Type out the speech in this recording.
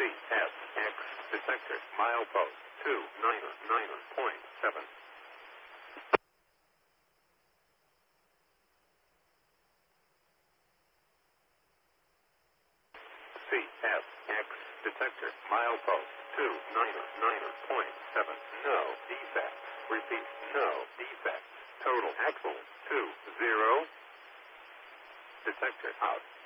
CFX detector milepost 299.7. CFX detector milepost 299.7. No defects. Repeat, no defects. Total axle 20. Detector out.